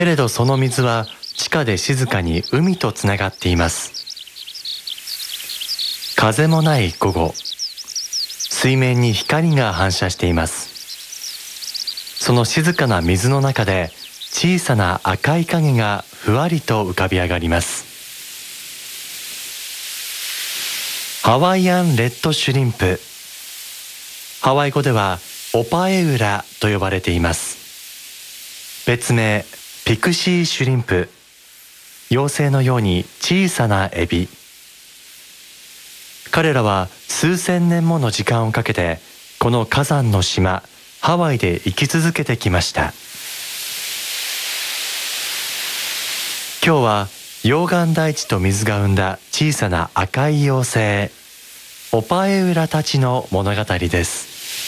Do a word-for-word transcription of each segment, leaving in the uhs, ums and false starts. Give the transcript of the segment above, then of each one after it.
けれどその水は地下で静かに海とつながっています。風もない午後、水面に光が反射しています。その静かな水の中で小さな赤い影がふわりと浮かび上がります。ハワイアンレッドシュリンプ、ハワイ語ではオパエウラと呼ばれています。別名ピクシーシュリンプ、妖精のように小さなエビ。彼らは数千年もの時間をかけてこの火山の島ハワイで生き続けてきました。今日は溶岩大地と水が生んだ小さな赤い妖精オパエウラたちの物語です。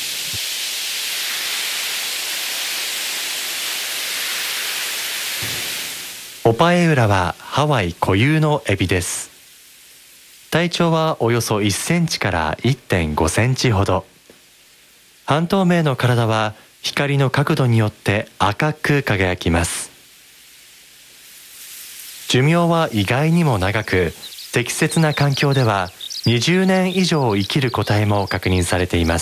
オパエウラはハワイ固有のエビです。体長はおよそいっセンチから いってんごセンチほど。半透明の体は光の角度によって赤く輝きます。寿命は意外にも長く、適切な環境ではにじゅうねん以上生きる個体も確認されています。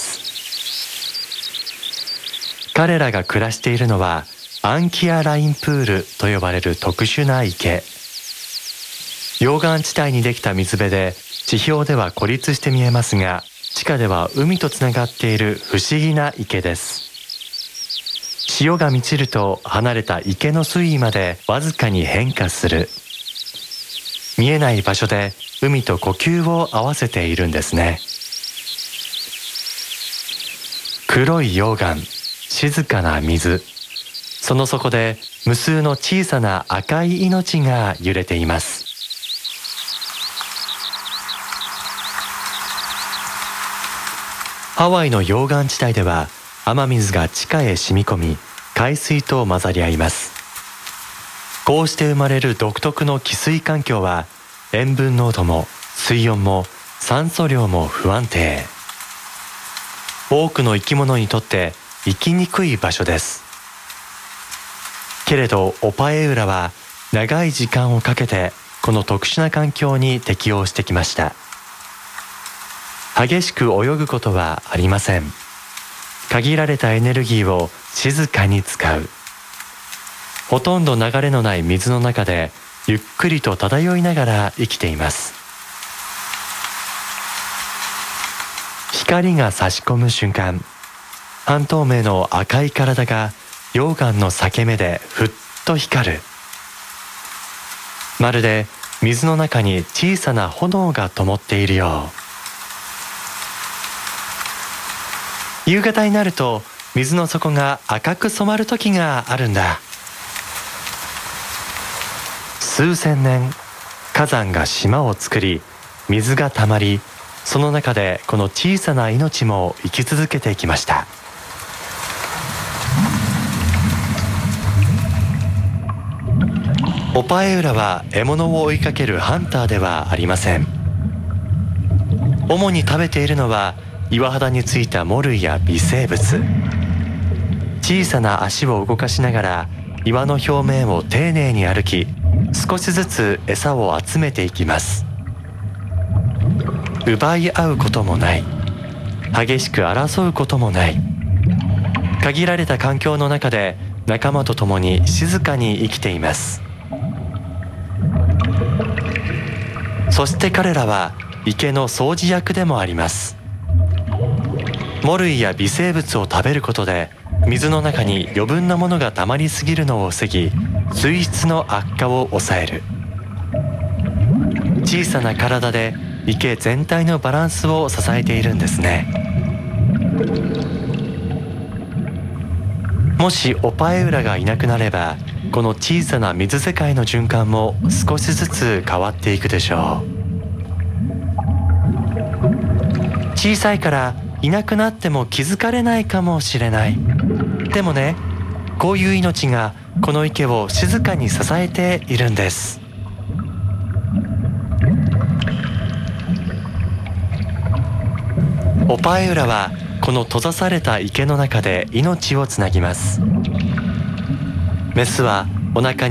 彼らが暮らしているのはアンキアラインプールと呼ばれる特殊な池。溶岩地帯にできた水辺で地表では孤立して見えますが、地下では海とつながっている不思議な池です。潮が満ちると離れた池の水位までわずかに変化する。見えない場所で海と呼吸を合わせているんですね。黒い溶岩、静かな水、その底で無数の小さな赤い命が揺れています。ハワイの溶岩地帯では雨水が地下へ染み込み、海水と混ざり合います。こうして生まれる独特の汽水環境は塩分濃度も水温も酸素量も不安定。多くの生き物にとって生きにくい場所です。けれどオパエウラは長い時間をかけてこの特殊な環境に適応してきました。激しく泳ぐことはありません。限られたエネルギーを静かに使う。ほとんど流れのない水の中でゆっくりと漂いながら生きています。光が差し込む瞬間、半透明の赤い体が溶岩の裂け目でふっと光る。まるで水の中に小さな炎が灯っているよう。夕方になると水の底が赤く染まる時があるんだ。数千年、火山が島を作り、水がたまり、その中でこの小さな命も生き続けてきました。オパエウラは獲物を追いかけるハンターではありません。主に食べているのは岩肌についたモルイや微生物。小さな足を動かしながら岩の表面を丁寧に歩き、少しずつ餌を集めていきます。奪い合うこともない。激しく争うこともない。限られた環境の中で仲間と共に静かに生きています。そして彼らは池の掃除役でもあります。モルイや微生物を食べることで水の中に余分なものが溜まりすぎるのを防ぎ、水質の悪化を抑える。小さな体で池全体のバランスを支えているんですね。もしオパエウラがいなくなれば、この小さな水世界の循環も少しずつ変わっていくでしょう。小さいからいなくなっても気づかれないかもしれない。でもね、こういう命がこの池を静かに支えているんです。オパエウラはこの閉ざされた池の中で命をつなぎます。メスはお腹